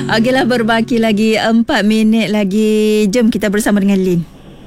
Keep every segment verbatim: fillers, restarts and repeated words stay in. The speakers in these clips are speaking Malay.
Okeylah, berbaki lagi empat minit lagi. Jom kita bersama dengan Lin.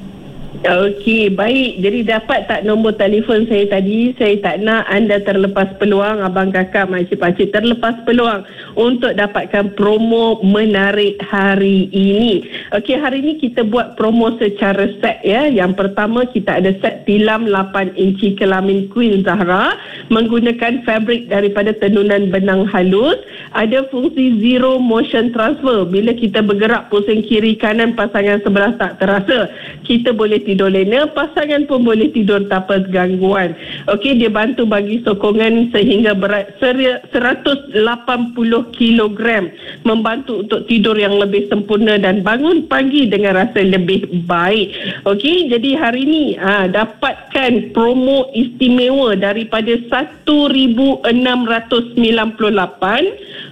Okey, baik. Jadi dapat tak nombor telefon saya tadi? Saya tak nak anda terlepas peluang, abang kakak, makcik pakcik terlepas peluang untuk dapatkan promo menarik hari ini. Okey, hari ini kita buat promo secara set ya. Yang pertama, kita ada set tilam lapan inci kelamin Queen Zahra menggunakan fabrik daripada tenunan benang halus. Ada fungsi zero motion transfer. Bila kita bergerak pusing kiri kanan, pasangan sebelah tak terasa. Kita boleh tidur lena, pasangan pun boleh tidur tanpa gangguan. Okey, dia bantu bagi sokongan sehingga berat seratus lapan puluh kilogram, membantu untuk tidur yang lebih sempurna dan bangun pagi dengan rasa lebih baik. Okey, jadi hari ini ha, dapatkan promo istimewa daripada satu ribu enam ratus sembilan puluh lapan.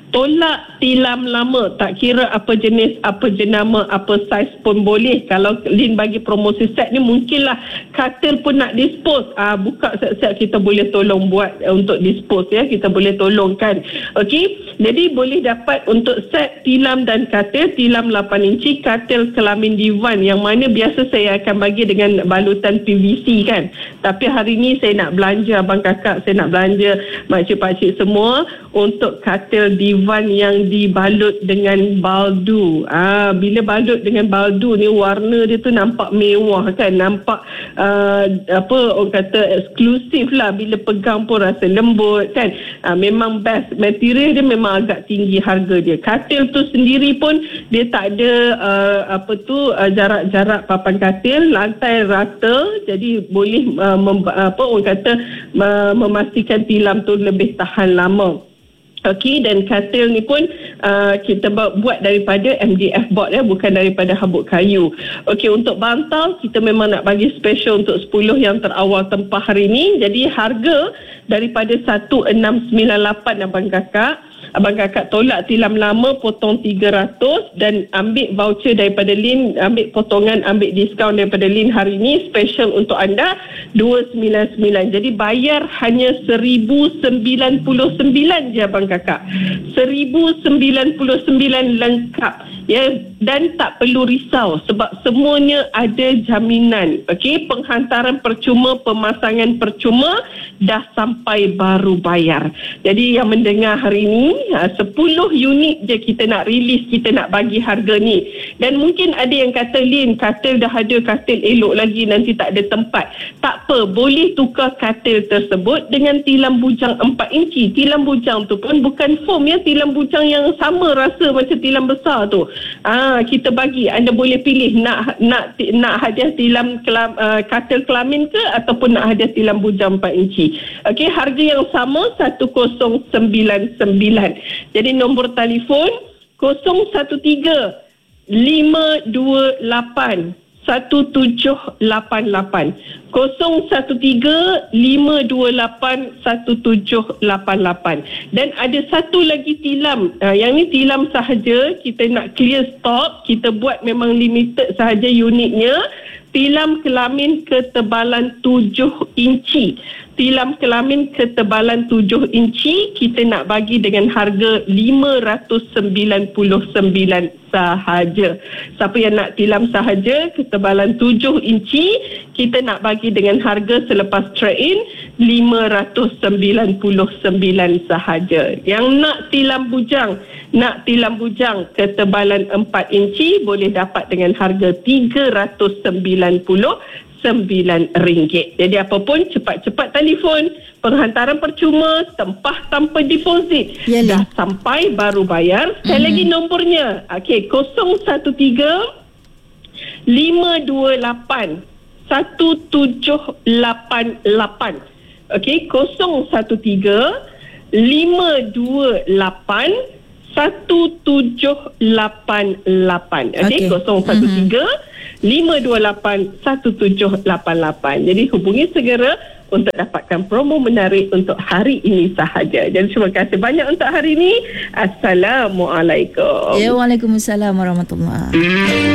Tolak tilam lama, tak kira apa jenis, apa jenama, apa saiz pun boleh. Kalau Lin bagi promosi set ni, mungkinlah katil pun nak dispose. Ah, buka set-set, kita boleh tolong buat uh, untuk dispose ya, kita boleh tolongkan. Okey, jadi boleh dapat untuk set tilam dan katil, tilam lapan inci, katil kelamin divan, yang mana biasa saya akan bagi dengan balutan P V C kan. Tapi hari ni saya nak belanja abang kakak, saya nak belanja makcik pakcik semua untuk katil divan yang dibalut dengan baldu. Ah, bila balut dengan baldu ni, warna dia tu nampak mewah kan, nampak uh, apa orang kata eksklusif lah. Bila pegang pun rasa lembut kan. Ah, memang best. Material dia memang agak tinggi harga dia. Katil tu sendiri pun dia tak ada uh, apa tu uh, jarak-jarak papan katil, lantai rata, jadi boleh uh, mem, apa orang kata uh, memastikan tilam tu lebih tahan lama. Okey, dan katil ni pun uh, kita buat daripada M D F board ya, bukan daripada habuk kayu. Okey, untuk bantal kita memang nak bagi special untuk sepuluh yang terawal tempah hari ni. Jadi harga daripada satu enam sembilan lapan abang kakak. Abang kakak tolak tilam lama, potong tiga ratus dan ambil voucher daripada Lin, ambil potongan, ambil diskaun daripada Lin hari ni special untuk anda dua sembilan sembilan. Jadi bayar hanya seribu sembilan puluh sembilan je abang kakak. seribu sembilan puluh sembilan lengkap ya, dan tak perlu risau sebab semuanya ada jaminan. Okey, penghantaran percuma, pemasangan percuma, dah sampai baru bayar. Jadi yang mendengar hari ni, sepuluh unit je kita nak release, kita nak bagi harga ni. Dan mungkin ada yang kata, Lin, katil dah ada, katil elok lagi, nanti tak ada tempat. Tak apa, boleh tukar katil tersebut dengan tilam bujang empat inci. Tilam bujang tu pun bukan foam ya, tilam bujang yang sama rasa macam tilam besar tu. Ah, kita bagi, anda boleh pilih nak nak nak hadiah tilam kelam, uh, katil kelamin ke ataupun nak hadiah tilam bujang empat inci. Okey, harga yang sama satu kosong sembilan sembilan. Jadi nombor telefon kosong satu tiga lima dua lapan satu tujuh lapan lapan, kosong satu tiga lima dua lapan satu tujuh lapan lapan. Dan ada satu lagi tilam, uh, yang ni tilam sahaja, kita nak clear stock, kita buat memang limited sahaja unitnya. Tilam kelamin ketebalan tujuh inci. Tilam kelamin ketebalan tujuh inci kita nak bagi dengan harga lima ratus sembilan puluh sembilan sahaja. Siapa yang nak tilam sahaja ketebalan tujuh inci, kita nak bagi dengan harga selepas trade-in lima ratus sembilan puluh sembilan sahaja. Yang nak tilam bujang, nak tilam bujang ketebalan empat inci boleh dapat dengan harga tiga ratus sembilan puluh sembilan ringgit. Jadi apa pun, cepat-cepat telefon, penghantaran percuma, tempah tanpa deposit. Yalah. Dah sampai baru bayar. Sekali mm-hmm. lagi nombornya. Okey, kosong satu tiga lima dua lapan satu tujuh lapan lapan. Okey, kosong satu tiga lima dua lapan satu tujuh lapan lapan. Okey, kosong satu tiga lima dua lapan satu tujuh lapan lapan. Jadi hubungi segera untuk dapatkan promo menarik untuk hari ini sahaja. Jadi terima kasih banyak untuk hari ini. Assalamualaikum. Ya, Waalaikumsalam warahmatullahi.